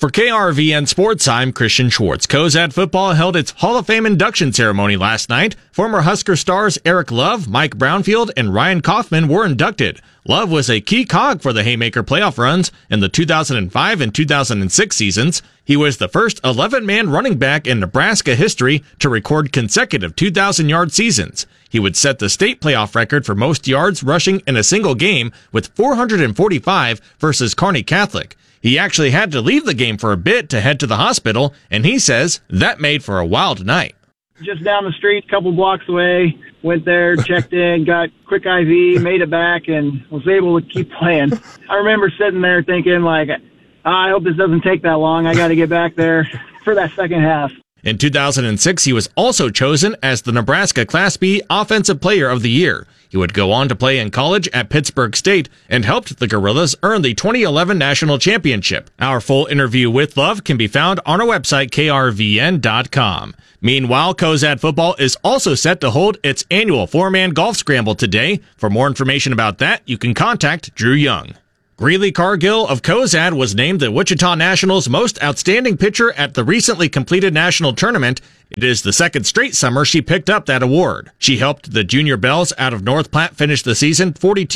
For KRVN Sports, I'm Christian Schwartz. Cozad football held its Hall of Fame induction ceremony last night. Former Husker stars Eric Love, Mike Brownfield, and Ryan Kaufman were inducted. Love was a key cog for the Haymaker playoff runs in the 2005 and 2006 seasons. He was the first 11-man running back in Nebraska history to record consecutive 2,000-yard seasons. He would set the state playoff record for most yards rushing in a single game with 445 versus Kearney Catholic. He actually had to leave the game for a bit to head to the hospital, and he says that made for a wild night. Just down the street, a couple blocks away, went there, checked in, got quick IV, made it back, and was able to keep playing. I remember sitting there thinking, like, I hope this doesn't take that long. I got to get back there for that second half. In 2006, he was also chosen as the Nebraska Class B Offensive Player of the Year. He would go on to play in college at Pittsburgh State and helped the Gorillas earn the 2011 National Championship. Our full interview with Love can be found on our website, krvn.com. Meanwhile, Cozad football is also set to hold its annual 4-man golf scramble today. For more information about that, you can contact Drew Young. Greeley Cargill of Cozad was named the Wichita Nationals' most outstanding pitcher at the recently completed national tournament. It is the second straight summer she picked up that award. She helped the Junior Bells out of North Platte finish the season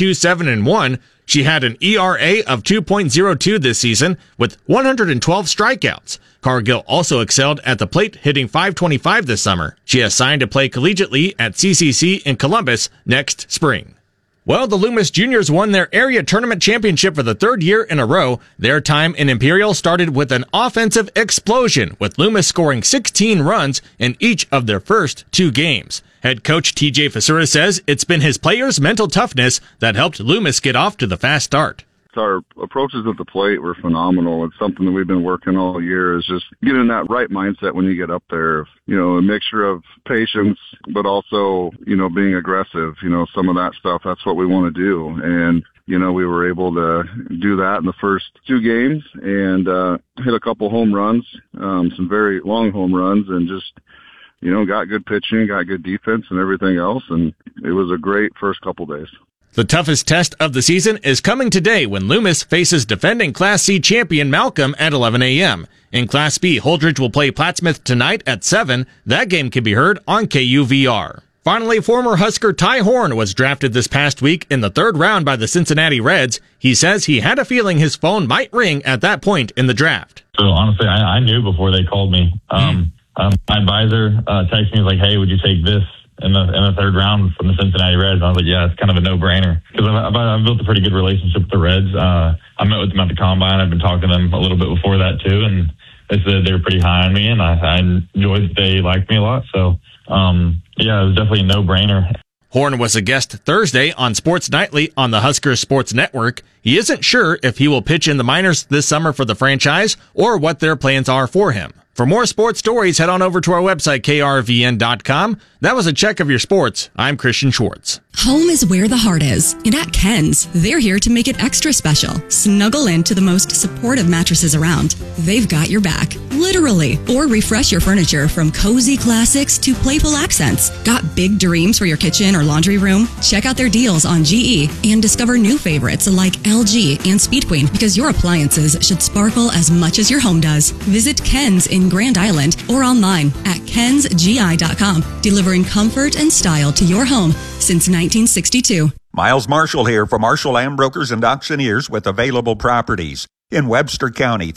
42-7-1. She had an ERA of 2.02 this season with 112 strikeouts. Cargill also excelled at the plate, hitting .525 this summer. She has signed to play collegiately at CCC in Columbus next spring. Well, the Loomis Juniors won their area tournament championship for the third year in a row. Their time in Imperial started with an offensive explosion, with Loomis scoring 16 runs in each of their first 2 games. Head coach TJ Fasura says it's been his players' mental toughness that helped Loomis get off to the fast start. Our approaches at the plate were phenomenal. It's something that we've been working all year, is just getting that right mindset when you get up there. You know, a mixture of patience, but also, you know, being aggressive. You know, some of that stuff, that's what we want to do. And, you know, we were able to do that in the first 2 games and hit a couple home runs, some very long home runs, and just, you know, got good pitching, got good defense and everything else. And it was a great first couple days. The toughest test of the season is coming today when Loomis faces defending Class C champion Malcolm at 11 a.m. In Class B, Holdridge will play Plattsmouth tonight at 7. That game can be heard on KUVR. Finally, former Husker Ty Horn was drafted this past week in the 3rd round by the Cincinnati Reds. He says he had a feeling his phone might ring at that point in the draft. So honestly, I knew before they called me. My advisor texted me, like, hey, would you take this in the 3rd round from the Cincinnati Reds? And I was like, yeah, it's kind of a no-brainer. Because I've built a pretty good relationship with the Reds. I met with them at the Combine. I've been talking to them a little bit before that, too. And they said they were pretty high on me, and I enjoyed that they liked me a lot. So, yeah, it was definitely a no-brainer. Horn was a guest Thursday on Sports Nightly on the Huskers Sports Network. He isn't sure if he will pitch in the minors this summer for the franchise or what their plans are for him. For more sports stories, head on over to our website, krvn.com. That was a check of your sports. I'm Christian Schwartz. Home is where the heart is, and at Ken's, they're here to make it extra special. Snuggle into the most supportive mattresses around. They've got your back, literally. Or refresh your furniture from cozy classics to playful accents. Got big dreams for your kitchen or laundry room? Check out their deals on GE and discover new favorites like LG and Speed Queen, because your appliances should sparkle as much as your home does. Visit Ken's in Grand Island or online at kensgi.com, delivering comfort and style to your home since 1962. Miles Marshall here for Marshall Land Brokers and Auctioneers with available properties. In Webster County,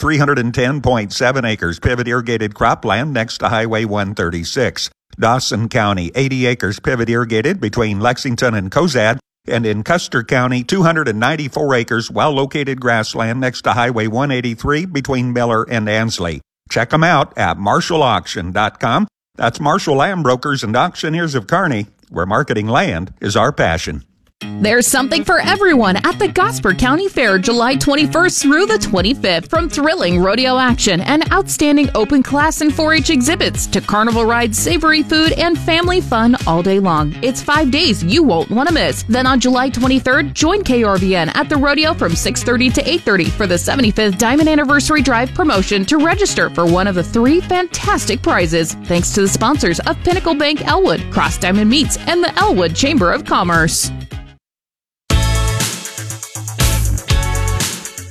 310.7 acres pivot irrigated cropland next to Highway 136. Dawson County, 80 acres pivot irrigated between Lexington and Cozad. And in Custer County, 294 acres well-located grassland next to Highway 183 between Miller and Ansley. Check them out at marshallauction.com. That's Marshall Land Brokers and Auctioneers of Kearney, where marketing land is our passion. There's something for everyone at the Gosper County Fair, July 21st through the 25th. From thrilling rodeo action and outstanding open class and 4-H exhibits to carnival rides, savory food, and family fun all day long. It's 5 days you won't want to miss. Then on July 23rd, join KRVN at the rodeo from 6:30 to 8:30 for the 75th Diamond Anniversary Drive promotion to register for one of the 3 fantastic prizes. Thanks to the sponsors of Pinnacle Bank Elwood, Cross Diamond Meats, and the Elwood Chamber of Commerce.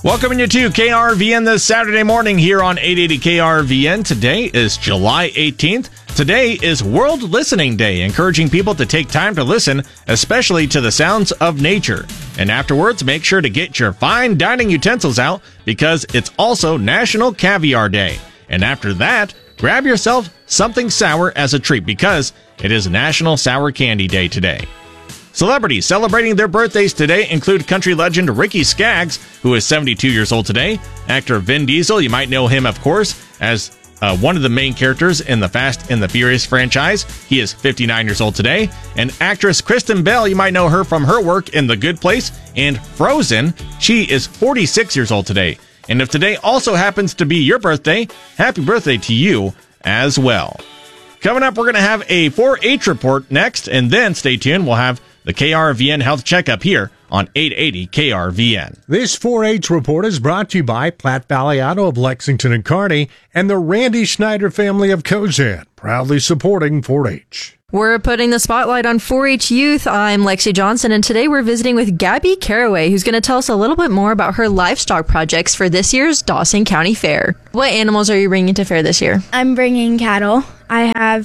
Welcoming you to KRVN this Saturday morning here on 880 KRVN. Today is July 18th. Today is World Listening Day, encouraging people to take time to listen, especially to the sounds of nature. And afterwards, make sure to get your fine dining utensils out because it's also National Caviar Day. And after that, grab yourself something sour as a treat because it is National Sour Candy Day today. Celebrities celebrating their birthdays today include country legend Ricky Skaggs, who is 72 years old today. Actor Vin Diesel, you might know him, of course, as one of the main characters in the Fast and the Furious franchise. He is 59 years old today. And actress Kristen Bell, you might know her from her work in The Good Place and Frozen. She is 46 years old today. And if today also happens to be your birthday, happy birthday to you as well. Coming up, we're going to have a 4-H report next, and then stay tuned. We'll have the KRVN Health Checkup here on 880 KRVN. This 4-H report is brought to you by Platte Valley Auto of Lexington and Kearney and the Randy Schneider family of Cozad, proudly supporting 4-H. We're putting the spotlight on 4-H youth. I'm Lexi Johnson, and today we're visiting with Gabby Caraway, who's going to tell us a little bit more about her livestock projects for this year's Dawson County Fair. What animals are you bringing to fair this year? I'm bringing cattle. I have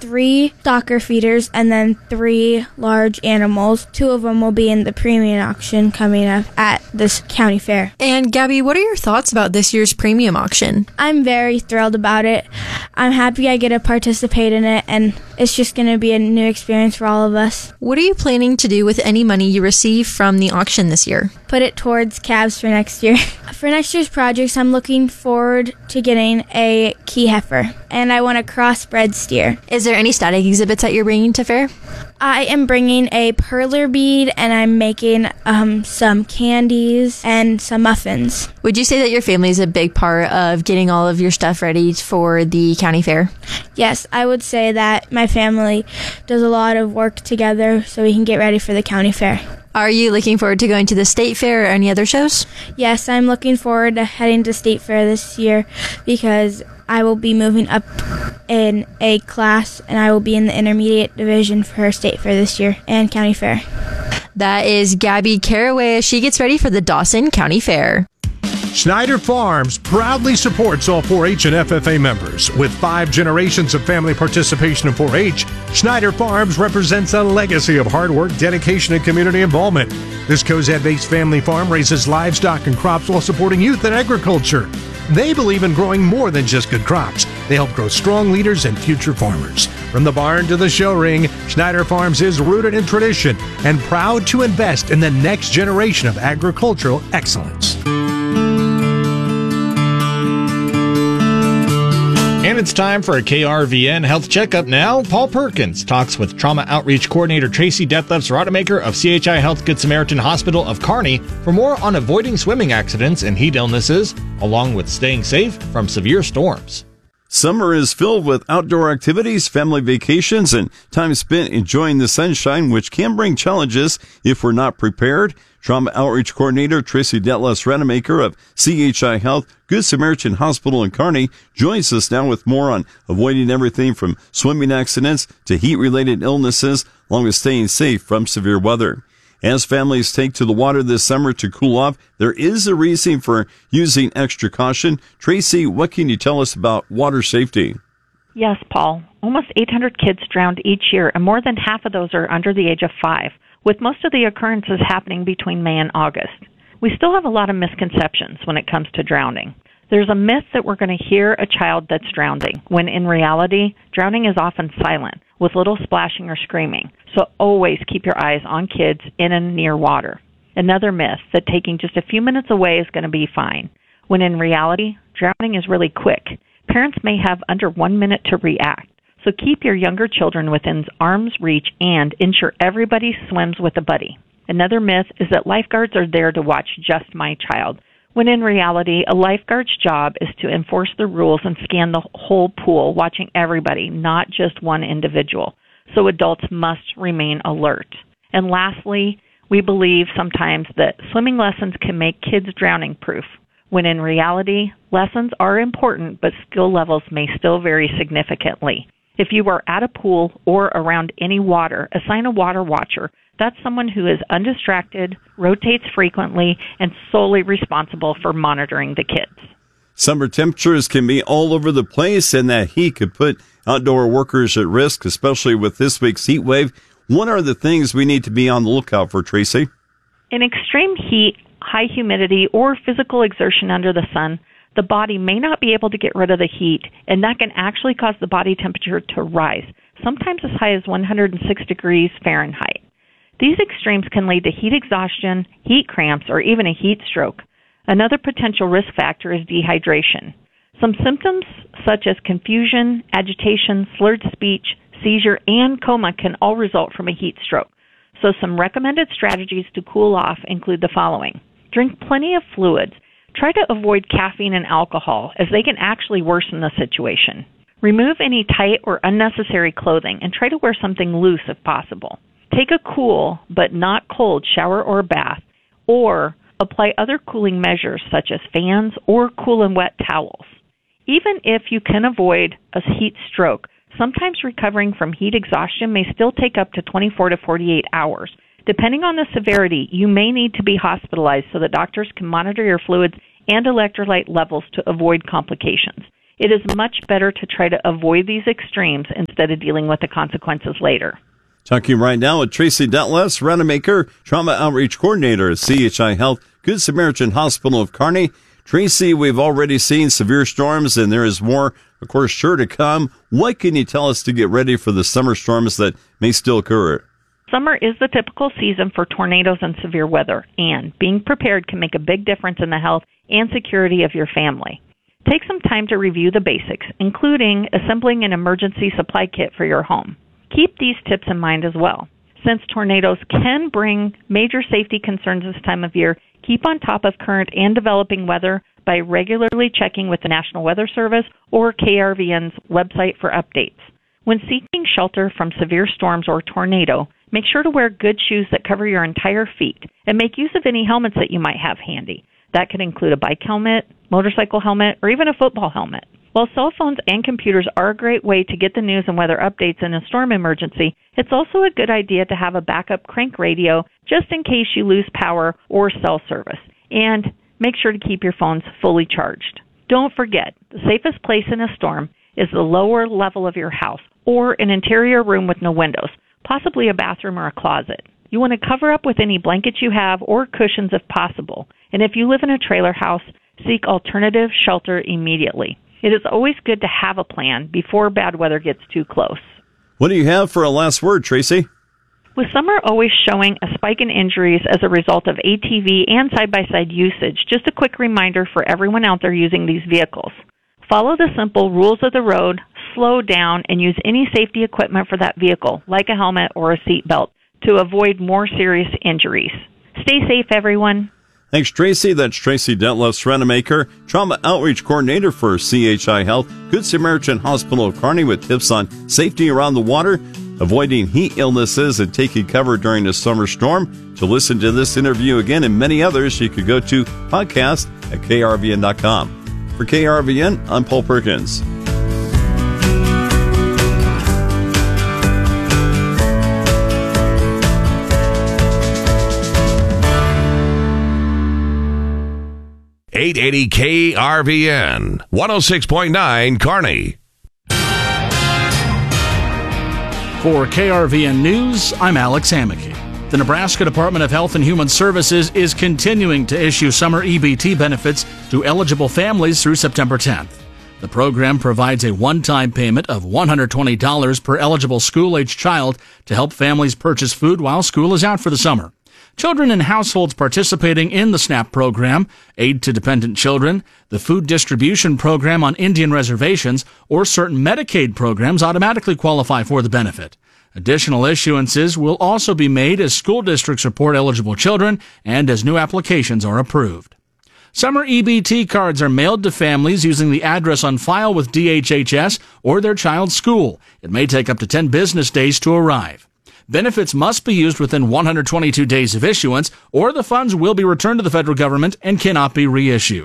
3 stocker feeders and then 3 large animals. 2 of them will be in the premium auction coming up at this county fair. And Gabby, what are your thoughts about this year's premium auction? I'm very thrilled about it. I'm happy I get to participate in it, and it's just going to be a new experience for all of us. What are you planning to do with any money you receive from the auction this year? Put it towards calves for next year. For next year's projects, I'm looking forward to getting a key heifer, and I want a crossbred steer. Is there any static exhibits that you're bringing to fair? I am bringing a perler bead, and I'm making some candies and some muffins. Would you say that your family is a big part of getting all of your stuff ready for the county fair? Yes, I would say that my family does a lot of work together so we can get ready for the county fair. Are you looking forward to going to the state fair or any other shows? Yes, I'm looking forward to heading to state fair this year because I will be moving up in a class and I will be in the intermediate division for state fair this year and county fair. That is Gabby Caraway as she gets ready for the Dawson County Fair. Schneider Farms proudly supports all 4-H and FFA members. With 5 generations of family participation in 4-H, Schneider Farms represents a legacy of hard work, dedication, and community involvement. This Cozad-based family farm raises livestock and crops while supporting youth in agriculture. They believe in growing more than just good crops. They help grow strong leaders and future farmers. From the barn to the show ring, Schneider Farms is rooted in tradition and proud to invest in the next generation of agricultural excellence. And it's time for a KRVN Health Checkup now. Paul Perkins talks with Trauma Outreach Coordinator Tracy Detlefs-Rademacher of CHI Health Good Samaritan Hospital of Kearney for more on avoiding swimming accidents and heat illnesses, along with staying safe from severe storms. Summer is filled with outdoor activities, family vacations, and time spent enjoying the sunshine, which can bring challenges if we're not prepared. Trauma Outreach Coordinator Tracy Detlefs-Rademacher of CHI Health Good Samaritan Hospital in Kearney joins us now with more on avoiding everything from swimming accidents to heat-related illnesses, along with staying safe from severe weather. As families take to the water this summer to cool off, there is a reason for using extra caution. Tracy, what can you tell us about water safety? Yes, Paul. Almost 800 kids drowned each year, and more than half of those are under the age of 5, with most of the occurrences happening between May and August. We still have a lot of misconceptions when it comes to drowning. There's a myth that we're going to hear a child that's drowning, when in reality, drowning is often silent, with little splashing or screaming. So always keep your eyes on kids in and near water. Another myth that taking just a few minutes away is going to be fine, when in reality, drowning is really quick. Parents may have under 1 minute to react. So keep your younger children within arm's reach and ensure everybody swims with a buddy. Another myth is that lifeguards are there to watch just my child, when in reality, a lifeguard's job is to enforce the rules and scan the whole pool, watching everybody, not just one individual. So adults must remain alert. And lastly, we believe sometimes that swimming lessons can make kids drowning-proof, when in reality, lessons are important, but skill levels may still vary significantly. If you are at a pool or around any water, assign a water watcher That's someone who is undistracted, rotates frequently, and solely responsible for monitoring the kids. Summer temperatures can be all over the place, and that heat could put outdoor workers at risk, especially with this week's heat wave. What are the things we need to be on the lookout for, Tracy? In extreme heat, high humidity, or physical exertion under the sun, the body may not be able to get rid of the heat, and that can actually cause the body temperature to rise, sometimes as high as 106 degrees Fahrenheit. These extremes can lead to heat exhaustion, heat cramps, or even a heat stroke. Another potential risk factor is dehydration. Some symptoms such as confusion, agitation, slurred speech, seizure, and coma can all result from a heat stroke. So some recommended strategies to cool off include the following. Drink plenty of fluids. Try to avoid caffeine and alcohol, as they can actually worsen the situation. Remove any tight or unnecessary clothing and try to wear something loose if possible. Take a cool but not cold shower or bath, or apply other cooling measures such as fans or cool and wet towels. Even if you can avoid a heat stroke, sometimes recovering from heat exhaustion may still take up to 24 to 48 hours. Depending on the severity, you may need to be hospitalized so that doctors can monitor your fluids and electrolyte levels to avoid complications. It is much better to try to avoid these extremes instead of dealing with the consequences later. Talking right now with Tracy Detlefs, Rademacher, Trauma Outreach Coordinator at CHI Health, Good Samaritan Hospital of Kearney. Tracy, we've already seen severe storms, and there is more, of course, sure to come. What can you tell us to get ready for the summer storms that may still occur? Summer is the typical season for tornadoes and severe weather, and being prepared can make a big difference in the health and security of your family. Take some time to review the basics, including assembling an emergency supply kit for your home. Keep these tips in mind as well. Since tornadoes can bring major safety concerns this time of year, keep on top of current and developing weather by regularly checking with the National Weather Service or KRVN's website for updates. When seeking shelter from severe storms or tornado, make sure to wear good shoes that cover your entire feet and make use of any helmets that you might have handy. That could include a bike helmet, motorcycle helmet, or even a football helmet. While cell phones and computers are a great way to get the news and weather updates in a storm emergency, it's also a good idea to have a backup crank radio just in case you lose power or cell service. And make sure to keep your phones fully charged. Don't forget, the safest place in a storm is the lower level of your house or an interior room with no windows, possibly a bathroom or a closet. You want to cover up with any blankets you have or cushions if possible. And if you live in a trailer house, seek alternative shelter immediately. It is always good to have a plan before bad weather gets too close. What do you have for a last word, Tracy? With summer always showing a spike in injuries as a result of ATV and side-by-side usage, just a quick reminder for everyone out there using these vehicles. Follow the simple rules of the road, slow down, and use any safety equipment for that vehicle, like a helmet or a seat belt, to avoid more serious injuries. Stay safe, everyone. Thanks, Tracy. That's Tracy Detlefs, Rademacher, Trauma Outreach Coordinator for CHI Health, Good Samaritan Hospital of Kearney, with tips on safety around the water, avoiding heat illnesses, and taking cover during a summer storm. To listen to this interview again and many others, you could go to podcast at krvn.com. For KRVN, I'm Paul Perkins. .880 KRVN, 106.9 Kearney. For KRVN News, I'm Alex Hammocky. The Nebraska Department of Health and Human Services is continuing to issue summer EBT benefits to eligible families through September 10th. The program provides a one-time payment of $120 per eligible school-age child to help families purchase food while school is out for the summer. Children in households participating in the SNAP program, Aid to Dependent Children, the Food Distribution Program on Indian reservations, or certain Medicaid programs automatically qualify for the benefit. Additional issuances will also be made as school districts report eligible children and as new applications are approved. Summer EBT cards are mailed to families using the address on file with DHHS or their child's school. It may take up to 10 business days to arrive. Benefits must be used within 122 days of issuance, or the funds will be returned to the federal government and cannot be reissued.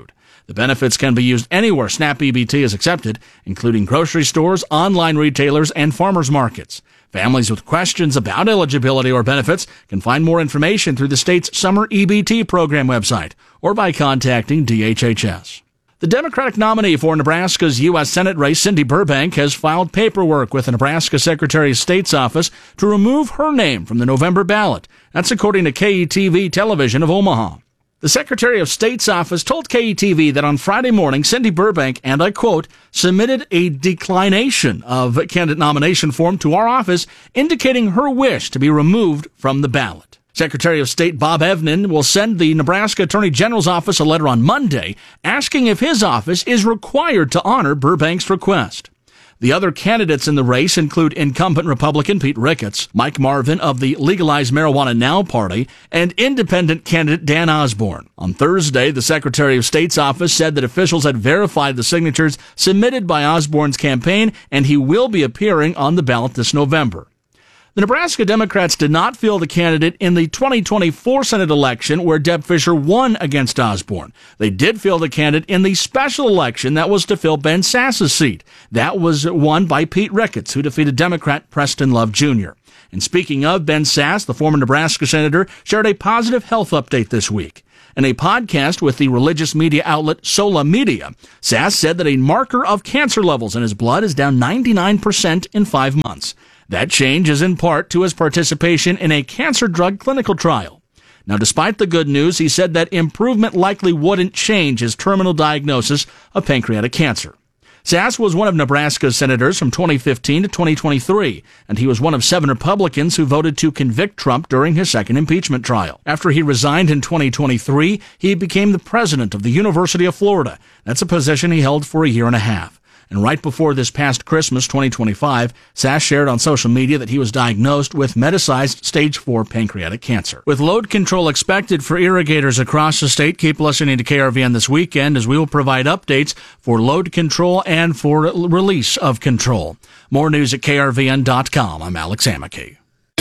The benefits can be used anywhere SNAP EBT is accepted, including grocery stores, online retailers, and farmers markets. Families with questions about eligibility or benefits can find more information through the state's Summer EBT program website or by contacting DHHS. The Democratic nominee for Nebraska's U.S. Senate race, Cindy Burbank, has filed paperwork with the Nebraska Secretary of State's office to remove her name from the November ballot. That's according to KETV Television of Omaha. The Secretary of State's office told KETV that on Friday morning, Cindy Burbank, and I quote, submitted a declination of candidate nomination form to our office indicating her wish to be removed from the ballot. Secretary of State Bob Evnen will send the Nebraska Attorney General's office a letter on Monday asking if his office is required to honor Burbank's request. The other candidates in the race include incumbent Republican Pete Ricketts, Mike Marvin of the Legalize Marijuana Now party, and independent candidate Dan Osborne. On Thursday, the Secretary of State's office said that officials had verified the signatures submitted by Osborne's campaign, and he will be appearing on the ballot this November. The Nebraska Democrats did not field a candidate in the 2024 Senate election where Deb Fischer won against Osborne. They did field a candidate in the special election that was to fill Ben Sass's seat. That was won by Pete Ricketts, who defeated Democrat Preston Love Jr. And speaking of Ben Sass, the former Nebraska senator shared a positive health update this week. In a podcast with the religious media outlet Sola Media, Sass said that a marker of cancer levels in his blood is down 99% in 5 months. That change is in part to his participation in a cancer drug clinical trial. Now, despite the good news, he said that improvement likely wouldn't change his terminal diagnosis of pancreatic cancer. Sass was one of Nebraska's senators from 2015 to 2023, and he was one of 7 Republicans who voted to convict Trump during his second impeachment trial. After he resigned in 2023, he became the president of the University of Florida. That's a position he held for a year and a half. And right before this past Christmas, 2025, Sass shared on social media that he was diagnosed with metastasized stage 4 pancreatic cancer. With load control expected for irrigators across the state, keep listening to KRVN this weekend as we will provide updates for load control and for release of control. More news at krvn.com. I'm Alex Amicky.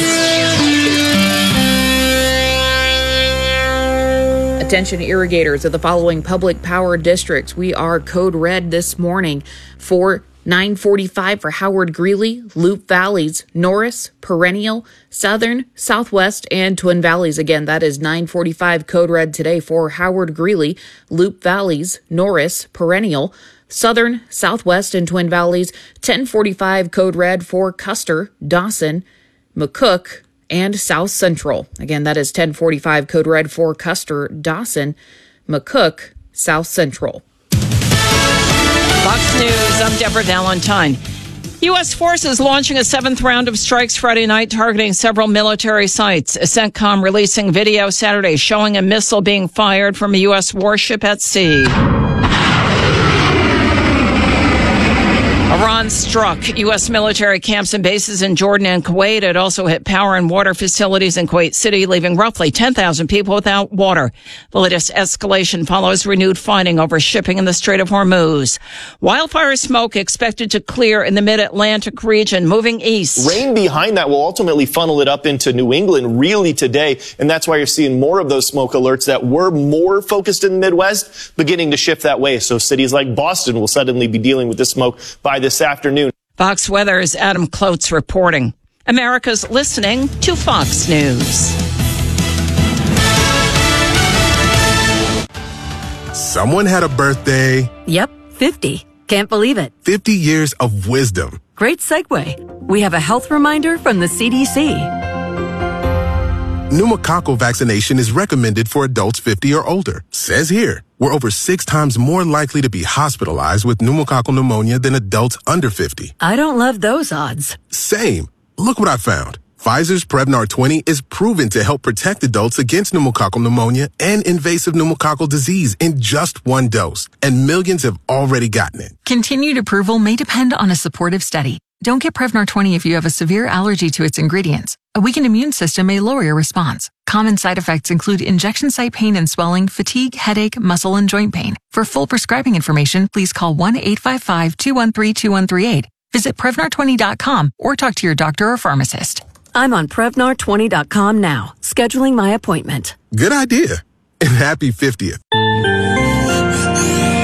Attention irrigators of the following public power districts. We are code red this morning for 945 for Howard Greeley, Loup Valleys, Norris, Perennial, Southern, Southwest, and Twin Valleys. Again, that is 945 code red today for Howard Greeley, Loup Valleys, Norris, Perennial, Southern, Southwest, and Twin Valleys. 1045 code red for Custer, Dawson, McCook, and South Central. Again, that is 1045 code red for Custer, Dawson, McCook, South Central. Fox News, I'm Deborah Valentine. U.S. forces launching a 7th round of strikes Friday night targeting several military sites. CENTCOM releasing video Saturday showing a missile being fired from a U.S. warship at sea. Iran struck U.S. military camps and bases in Jordan and Kuwait. It also hit power and water facilities in Kuwait City, leaving roughly 10,000 people without water. The latest escalation follows renewed fighting over shipping in the Strait of Hormuz. Wildfire smoke expected to clear in the mid-Atlantic region, moving east. Rain behind that will ultimately funnel it up into New England really today, and that's why you're seeing more of those smoke alerts that were more focused in the Midwest beginning to shift that way. So cities like Boston will suddenly be dealing with this smoke by this afternoon. Fox Weather's Adam Klotz reporting. America's listening to Fox News. Someone had a birthday. Yep, 50. Can't believe it. 50 years of wisdom. Great segue. We have a health reminder from the CDC. Pneumococcal vaccination is recommended for adults 50 or older. Says here, we're over 6 times more likely to be hospitalized with pneumococcal pneumonia than adults under 50. I don't love those odds. Same. Look what I found. Pfizer's Prevnar 20 is proven to help protect adults against pneumococcal pneumonia and invasive pneumococcal disease in just 1 dose. And millions have already gotten it. Continued approval may depend on a supportive study. Don't get Prevnar 20 if you have a severe allergy to its ingredients. A weakened immune system may lower your response. Common side effects include injection site pain and swelling, fatigue, headache, muscle, and joint pain. For full prescribing information, please call 1-855-213-2138. Visit Prevnar20.com or talk to your doctor or pharmacist. I'm on Prevnar20.com now, scheduling my appointment. Good idea. And happy 50th.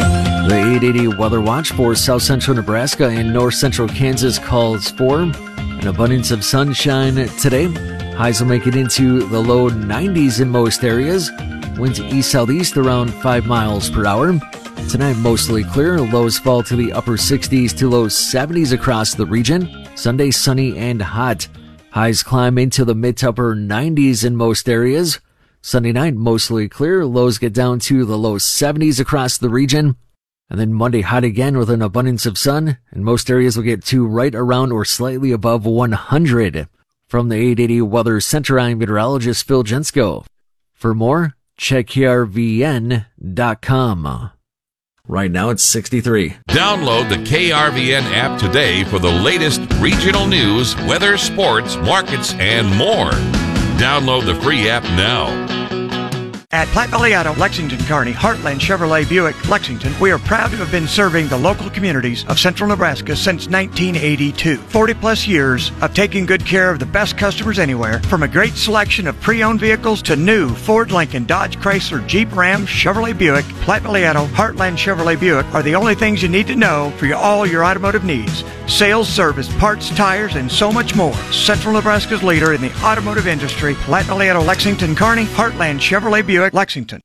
The 880 Weather Watch for south central Nebraska and north central Kansas calls for an abundance of sunshine today. Highs will make it into the low 90s in most areas. Winds east-southeast around 5 miles per hour. Tonight, mostly clear. Lows fall to the upper 60s to low 70s across the region. Sunday, sunny and hot. Highs climb into the mid to upper 90s in most areas. Sunday night, mostly clear. Lows get down to the low 70s across the region. And then Monday, hot again with an abundance of sun. And most areas will get to right around or slightly above 100. From the 880 Weather Center, I'm meteorologist Phil Jensko. For more, check krvn.com. Right now it's 63. Download the KRVN app today for the latest regional news, weather, sports, markets, and more. Download the free app now. At Platte Valley Auto, Lexington, Kearney, Heartland Chevrolet Buick, Lexington, we are proud to have been serving the local communities of central Nebraska since 1982. 40-plus years of taking good care of the best customers anywhere, from a great selection of pre-owned vehicles to new Ford, Lincoln, Dodge, Chrysler, Jeep, Ram, Chevrolet Buick. Platte Valley Auto, Heartland Chevrolet Buick are the only things you need to know for all your automotive needs. Sales, service, parts, tires, and so much more. Central Nebraska's leader in the automotive industry, Platte Valley Auto, Lexington, Kearney, Heartland Chevrolet Buick, Lexington.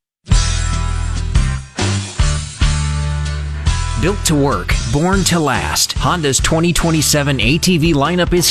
Built to work, born to last. Honda's 2027 ATV lineup is